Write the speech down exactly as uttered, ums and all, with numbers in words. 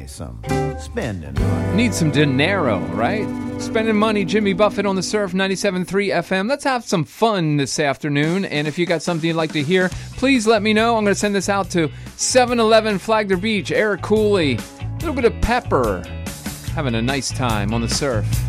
money, some spending money. Need some dinero, right? Spending money, Jimmy Buffett on the Surf ninety-seven point three F M. Let's have some fun this afternoon. And if you got something you'd like to hear, please let me know. I'm going to send this out to seven eleven Flagler Beach, Eric Cooley. A little bit of pepper. Having a nice time on the Surf.